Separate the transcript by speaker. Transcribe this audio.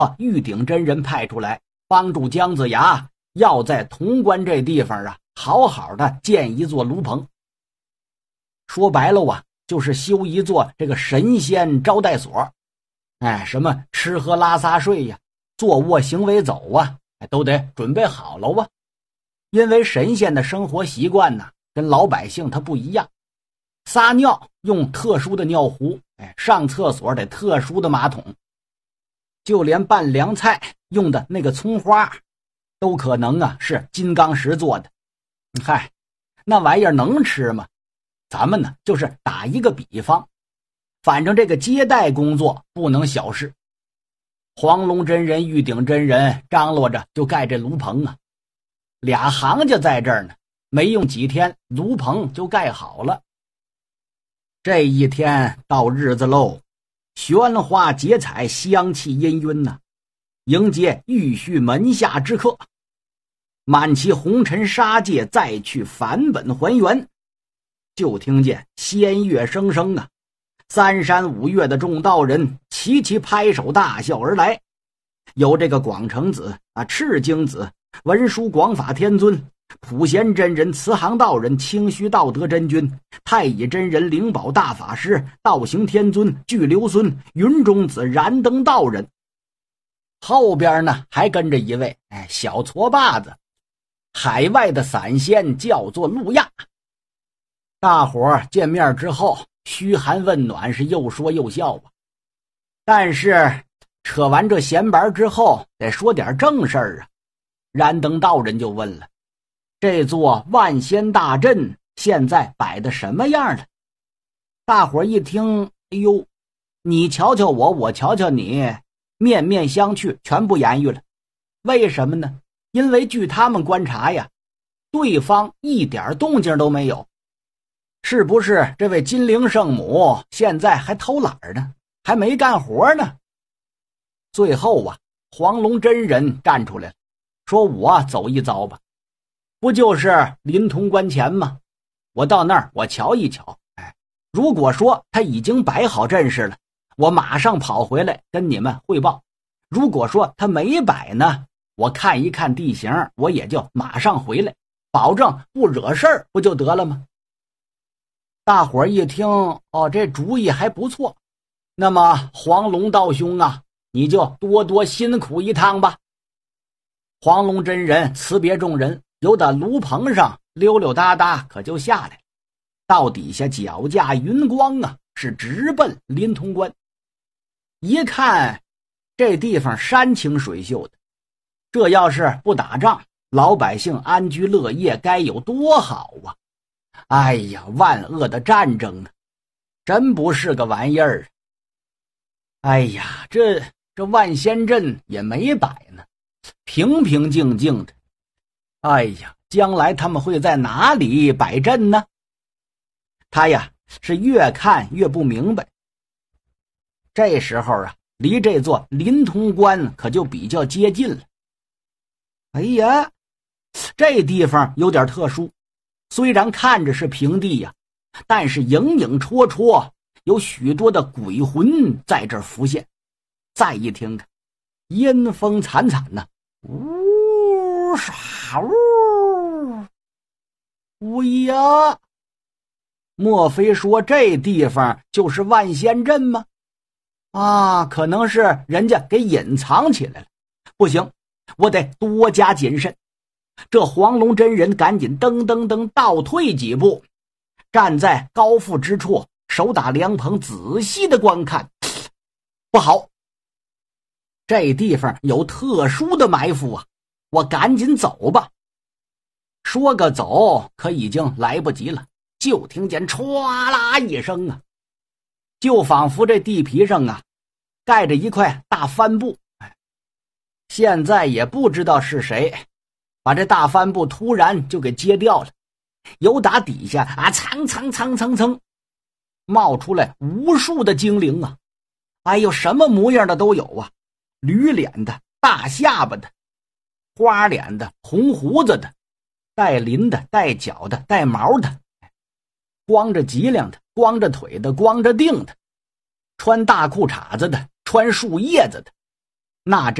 Speaker 1: 玉鼎真人派出来帮助姜子牙，要在潼关这地方好好的建一座炉棚。说白了就是修一座这个神仙招待所。什么吃喝拉撒睡坐卧行为走都得准备好了因为神仙的生活习惯跟老百姓他不一样，撒尿用特殊的尿壶，上厕所得特殊的马桶，就连拌凉菜用的那个葱花都可能是金刚石做的。那玩意儿能吃吗？咱们就是打一个比方，反正这个接待工作不能小视。黄龙真人、玉鼎真人张罗着就盖这炉棚俩行家在这儿呢，没用几天炉棚就盖好了。这一天到日子喽，喧哗结彩，香气氤氲迎接玉虚门下之客，满其红尘杀戒，再去返本还原。就听见仙乐声声三山五岳的众道人齐齐拍手大笑而来，有这个广成子赤精子、文殊广法天尊、普贤真人、慈航道人、清虚道德真君、太乙真人、灵宝大法师、道行天尊、巨留孙、云中子、燃灯道人。后边还跟着一位小矬把子，海外的散仙叫做路亚。大伙儿见面之后嘘寒问暖，是又说又笑但是扯完这闲白之后得说点正事儿燃灯道人就问了，这座万仙大阵现在摆的什么样了？大伙儿一听，哎呦，你瞧瞧我，我瞧瞧你，面面相觑，全不言语了。为什么呢？因为据他们观察对方一点动静都没有。是不是这位金陵圣母现在还偷懒呢，还没干活呢？最后黄龙真人站出来了，说我走一遭吧，不就是临潼关前吗？我到那儿我瞧一瞧，如果说他已经摆好阵势了，我马上跑回来跟你们汇报；如果说他没摆呢，我看一看地形，我也就马上回来，保证不惹事儿，不就得了吗？大伙儿一听，这主意还不错，那么黄龙道兄你就多多辛苦一趟吧。黄龙真人辞别众人，由打炉棚上溜溜达达可就下来，到底下脚驾云光是直奔临潼关。一看这地方山清水秀的，这要是不打仗，老百姓安居乐业该有多好哎呀，万恶的战争真不是个玩意儿。哎呀，这万仙阵也没摆呢，平平静静的。哎呀，将来他们会在哪里摆阵呢？他是越看越不明白。这时候离这座临潼关可就比较接近了。哎呀，这地方有点特殊，虽然看着是平地但是影影绰绰，有许多的鬼魂在这儿浮现。再一听阴风惨惨呜唰呜，呜呀，莫非说这地方就是万仙阵吗？可能是人家给隐藏起来了。不行，我得多加谨慎。这黄龙真人赶紧噔噔噔倒退几步，站在高阜之处，手打凉棚仔细的观看。不好，这地方有特殊的埋伏我赶紧走吧。说个走可已经来不及了，就听见唰啦一声就仿佛这地皮上盖着一块大帆布。现在也不知道是谁把这大帆布突然就给揭掉了，由打底下蹭蹭蹭蹭蹭冒出来无数的精灵哎呦，什么模样的都有驴脸的、大下巴的、花脸的、红胡子的、带鳞的、带角的、带毛的，光着脊梁的、光着腿的、光着腚的，穿大裤衩子的、穿树叶子的， 那